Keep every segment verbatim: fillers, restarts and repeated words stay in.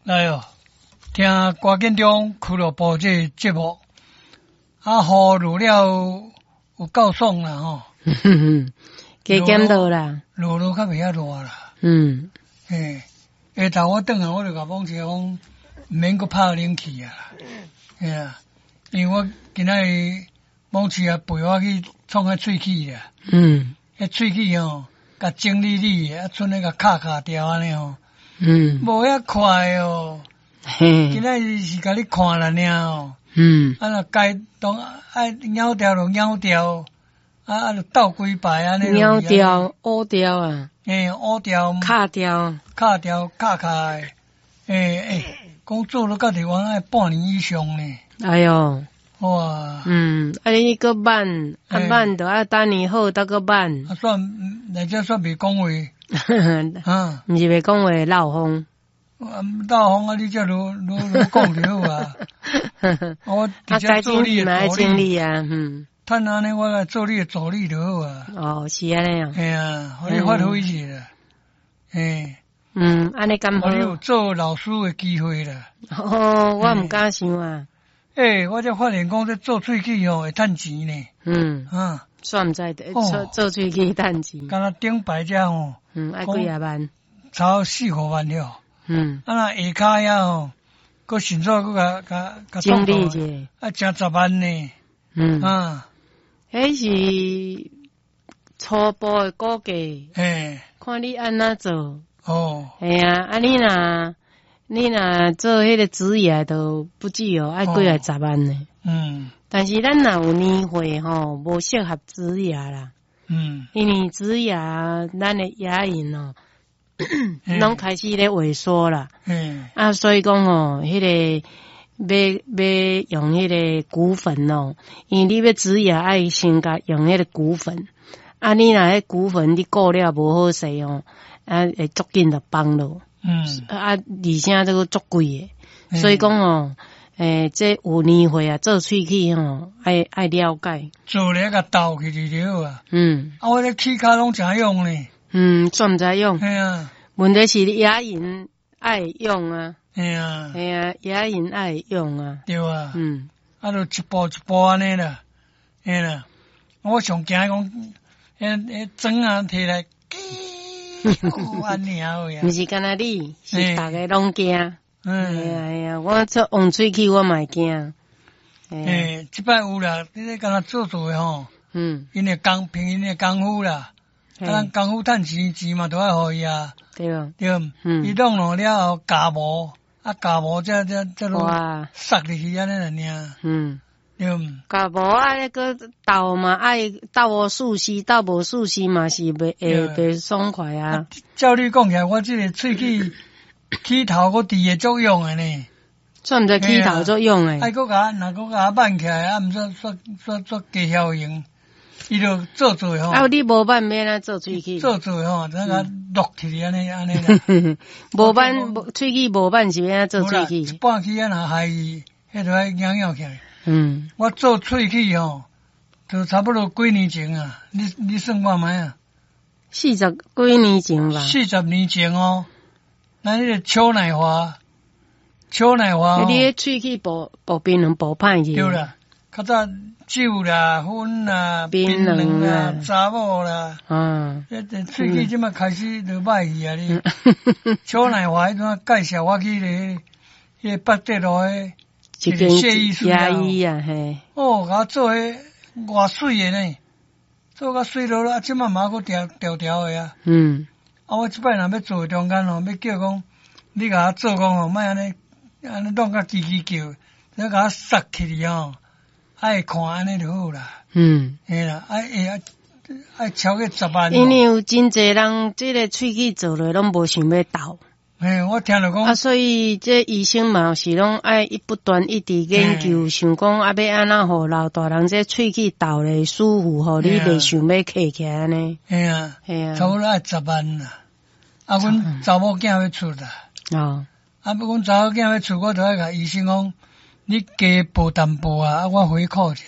来哦，听歌建中俱乐部这节目，啊，雨落了有够爽啦吼。 加减落啦， 落落较袂遐热啦。 嗯， 嘿，下昼我转来我就甲某车讲，毋免搁拍冷气啊。嘿啊，因为我今仔日某车啊陪我去创个喙齿啦。 嗯， 迄喙齿吼，甲整理理的，啊，剩咧甲卡卡掉安尼吼。 嗯， 无遐快哦。 嘿， 今仔日是甲你看啦尔哦。 嗯， 啊，若该当爱咬掉就咬掉，啊啊，就倒几排安尼。 咬掉、乌掉啊， 诶，乌掉、 卡掉、 卡掉、卡卡诶，诶诶，讲做了到台湾爱半年以上呢。 哎哟， 哇！ 嗯，啊你个慢，啊慢着啊等年好得个慢。 啊，算内只算袂讲话。啊， 毋是袂讲话闹风。 啊，闹风啊，你则如如如讲就好啊。我直接做你的助理啊，嗯。 趁安尼，我来做你的助理就好啊。 哦，是安尼啊。 嘿啊，互你发挥一下啦。嘿。 嗯，安尼咁好。 你有做老师的机会啦。 哦，我毋敢想啊。 诶，我才发现讲，这做喙齿吼会趁钱呢。 嗯。 啊。 算毋知的，做做喙齿趁钱。 敢若顶摆只吼。 嗯，爱几啊万。 超四五万了。 嗯。 啊，那下骹呀吼，佮甚至佮甲甲甲经理者。 啊，成十万呢。 嗯。 啊。 迄是初步的估计。 嘿。 看你安怎做。 哦。 系啊，啊你若你若做迄个职业都不止哦，爱几啊十万呢。 嗯。 但是咱若有年会吼，无适合职业啦。 嗯。 因为职业咱的牙龈哦，拢开始咧萎缩啦。嗯。啊，所以讲吼，迄个要要用迄个骨粉哦，因为你要职业爱先甲用迄个骨粉。啊，你若迄骨粉你顾了无好势哦，啊会足紧就崩咯。嗯。啊，而且这个足贵诶，所以讲哦。诶，这有年岁啊，做喙齿吼，爱爱了解。 做咧甲斗起就好啊。嗯。啊，我咧齿骹拢诚用呢。嗯， 算毋知用。 系啊。 问题是牙龈爱用啊。 系啊。 系啊，牙龈爱用啊。 对啊。嗯。啊，就一步一步安尼啦。嘿啦。我上惊讲，迄迄针啊摕来，安尼啊好呀。 毋是干那你，是逐个拢惊。 嗯， 哎呀哎呀，我做往喙齿我嘛惊。 诶，即摆有啦，你咧敢若做做诶吼，嗯，因诶工凭因诶功夫啦，啊，咱功夫趁钱钱嘛都爱互伊啊， 对啊， 对，嗯，伊弄落了后加无，啊加无则则则落塞入去安尼啦尔，嗯，对， 加无啊那个斗嘛爱斗无舒适，斗无舒适嘛是袂会袂爽快啊。 照你讲起来，我即个喙齿。起头个伫诶作用诶呢， 算毋知起头作用诶。 爱搁甲若搁甲挽起来，啊，毋说说说说加效用，伊就做做吼。 啊，你无挽免啊做喙齿。 做做吼，等甲落起安尼安尼啦。 无挽喙齿无挽是免做喙齿。 一半起啊，若害伊，迄就爱痒痒起来。嗯。我做喙齿吼，就差不多几年前啊，你你算看觅啊。 四十几年前吧。 四十年前哦。咱迄个邱乃华，邱乃华， 你迄喙齿薄薄槟榔薄歹去。 对啦，较早酒啦、薰啦、槟榔啦、查某啦，嗯，这这喙齿即马开始就歹去啊！你邱乃华迄阵介绍我去咧，迄个北德路诶，一个谢医师啊，嘿，哦，甲我做迄偌水诶呢，做甲水落啦，即马嘛搁调调调诶啊，嗯。啊！我即摆若要做中间吼，要叫讲你甲我做讲吼，莫安尼安尼弄甲叽叽叫，你甲我塞起去吼，爱看安尼就好啦。嗯，嘿啦，爱爱爱超过十万。 因为有真侪人即个喙齿做落拢无想要斗。 嘿，我听着讲。啊， 所以这医生嘛是拢爱一不断一直研究，想讲啊要安怎互老大人这喙齿斗咧舒服，互你袂想要客起安尼。 嘿啊，嘿啊，差不多爱十万啦。啊，阮查某囝要出啦。哦。啊，不，阮查某囝要出，我著爱甲医生讲，你加报淡薄啊，啊，我回扣者。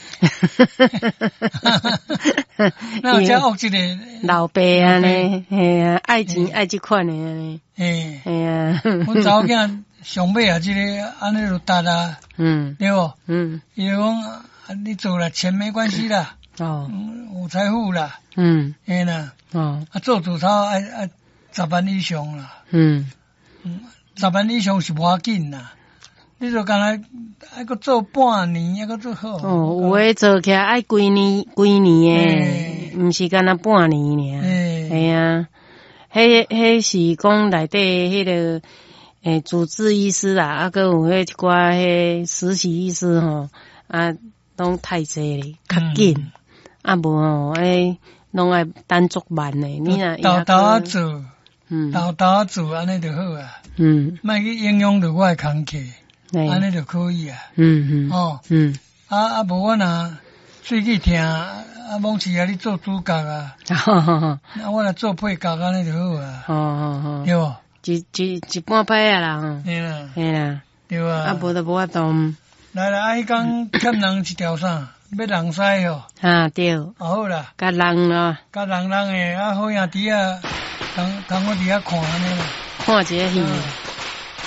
那有遮恶一个老爸安尼，嘿啊，爱钱爱即款诶安尼。嘿，嘿啊。 阮查某囝上尾啊，即个安尼就达啊，嗯，对不？嗯，伊就讲啊，你做了钱没关系啦，哦，嗯、有财富啦，嗯，嘿啦，哦，啊做主操爱爱十万以上啦，嗯，嗯，十万以上是无要紧啦。你就干来，还搁做半年，还搁做好。 哦，有诶做起来爱几年，几年诶，毋是干那半年尔。系啊，迄迄是讲内底迄个诶主治医师啦，啊，搁有迄一寡迄实习医师吼，啊，拢太济咧，较紧，啊无吼，诶，拢爱等足慢诶，你若豆豆啊做，嗯，豆豆啊做安尼就好啊，嗯，莫去影响到我诶工课。安尼就可以啊，嗯嗯，哦，嗯，啊啊，无我若喙齿疼，啊，往时啊你做主角啊，啊我来做配角安尼就好啊，哦哦哦，对无？ 一一一半摆啊啦， 嘿啦， 嘿啦， 对啊， 啊无就无法度。 来来，啊迄讲欠人一条衫，要人使哦， 啊对， 啊好啦， 甲人啦， 甲人人诶，啊好兄弟啊，同同我伫遐看安尼啦， 看一个戏。